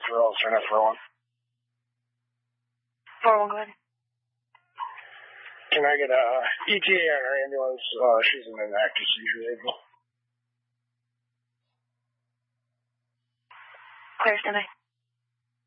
for alternate for one. 4-1, go ahead. Can I get a ETA on our ambulance? She's in an active seizure right now. Clear, stand by.